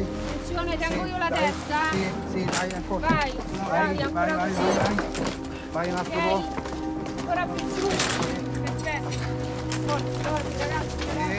Attenzione, tengo io la testa. Sì, dai, ancora. Vai, bravi, ancora così. Vai un attimo. Ok, ancora più giù. Perfetto. Forza, ragazzi, ragazzi.